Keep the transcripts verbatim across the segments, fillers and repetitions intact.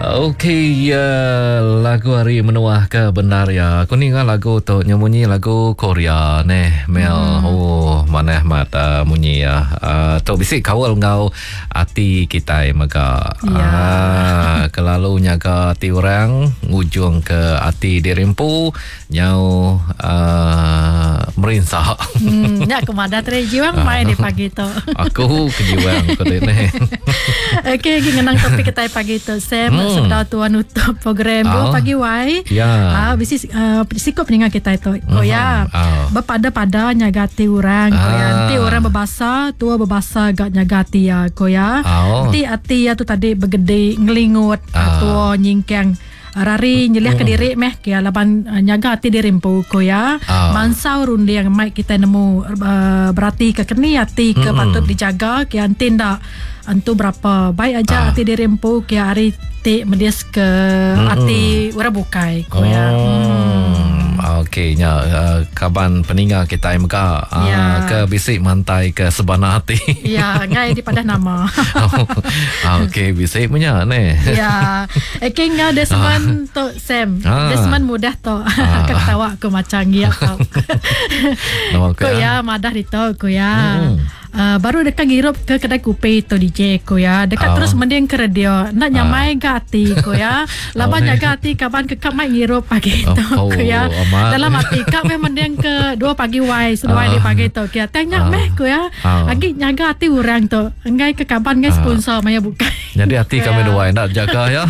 Okey, ya, lagu hari menuah ke benar ya. Aku ni kan lagu tu nyanyi lagu Korea neh Mel. Hmm. Oh, mana mat uh, munyi ya. Uh, tu bisik kawal ngau hati kita maka. Ya. Ah, kelalu nyaga hati orang ngujung ke hati dirimpu nyau uh, merinsah. Hmm, nyak kemada tre jiwang main di pagi tu. Aku kejiwang ko din eh. Okey, ngenang topik kita pagi tu. Sem Hmm. sudah tuan nutup program Oh. dua pagi wai. Ya. Ah, bisi uh, sikap peninggal kita itu. Oh ya. Oh. Berpada-pada nyagati orang. Ah. Oh ya. Nanti orang berbahasa, tua berbahasa gak nyagati ya. Ko ya. Oh. Nanti hati ya tu tadi bergede ngelingut Ah. tua nyingkang rari nyeliah ke diri meh kia laban uh, nyaga hati dirimpu ko ya. Ah. Mansau rundi yang mai kita nemu uh, berarti ke keni hati ke Mm-mm. patut dijaga kia tindak antu berapa baik aja Ah. hati dirimpu kia hari ti medias ke Mm-mm. hati ora bukai ko ya. Hmm. Okey nya uh, kaban peninggal kita meka uh, Ya. ke bisik mantai ke sebana hati. Ya, ngai di pada nama. Oh, okey bisik punya ne. Ya, okay nga Desmond to Sam. Ah. Desmond mudah to. Ah. Ketawa aku macam dia tau. Nama Ko ya madah dito ko ya. Hmm. Uh, baru dekat ngirup ke kedai kopi tu D J ko ya. Dekat Oh. terus mending ke radio. Nak nyamai ke hati ko ya. Laban Oh, ni. jaga hati kapan ke kap mai ngirup pagi tu Oh, ko ya. amat. Dalam hati kap mai mending ke dua pagi wai, sedua di Ah. pagi tu kia. Tanya Ah. meh ko ya. Ah. Lagi nyaga hati orang tu. Engai ke kapan ngai Ah. sponsor maya buka. Jadi hati kami dua nak jaga ya.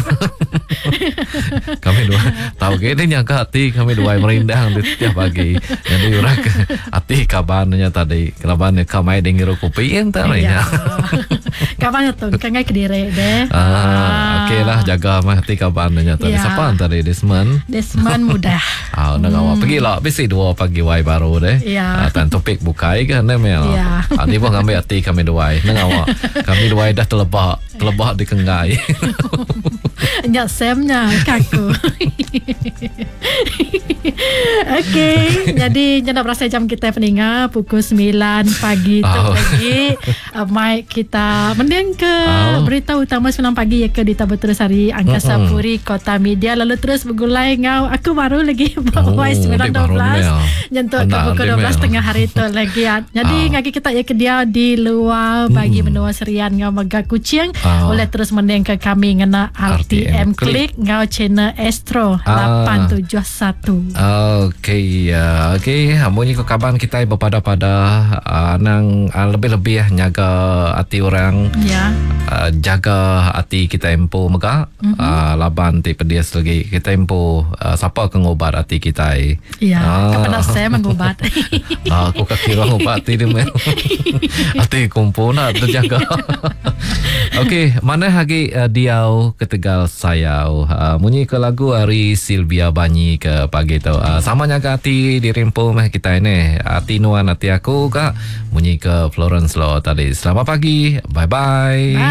Kami dua tahu ke ni jaga hati kami dua merindang di setiap pagi. Jadi orang ke hati kabannya tadi kelaban kami dengar kopi entar Ya. ya. Kapan tu? Kangai ke diri deh. Ah, okey lah jaga mah hati kabannya tadi. Ya. Siapa tadi Desmond? Desmond mudah. Ah, nak awak pergi lah. Bisi dua pagi wai baru deh. Ya. Ah, tan topik bukai kan ne mel. Ya. Ah, ni pun kami hati kami dua. Nak awak. Kami dua dah terlebak, terlebak di kengai. Nyak Samnya kaku. Okey, jadi jangan berasa jam kita peninga pukul sembilan pagi tu Oh. lagi. Uh, Mike kita mending ke Oh. berita utama sembilan pagi ya ke di Tabut Terusari Angkasa Mm-mm. Puri Kota Media lalu terus bergulai ngau. Aku baru lagi Oh, bawa sembilan dia dua baru belas. Mel. Nyentuh ke Benar, pukul dia dua belas Mel. tengah hari tu lagi. ya. Jadi Ah. ngaki kita ya ke dia di luar bagi Hmm. menua serian ngau mega kucing. Ah. Boleh terus mending ke kami ngena R T M R T M Klik. Klik ngau channel Astro Ah. lapan tujuh satu. Okey, ya. Okey, amunyi ke kaban kita berpada-pada uh, nang uh, lebih-lebih ya nyaga hati orang, Ya. uh, jaga hati kita empu mega. Mhm. Uh, laban ti pedias lagi kita empu uh, siapa ke ngobat hati kita. Ya, Ah. kepada saya mengubat. Ah, aku kira ngobat hati dia mel. Hati kumpul nak terjaga. Okey, mana lagi uh, diau ketegal sayau. Uh, munyi ke lagu hari Sylvia Banyi ke pagi tu. Uh, sama nyaga hati dirimpu meh kita ini. Hati nuan hati aku kak. Munyi ke Florence Law tadi. Selamat pagi. Bye-bye. Bye.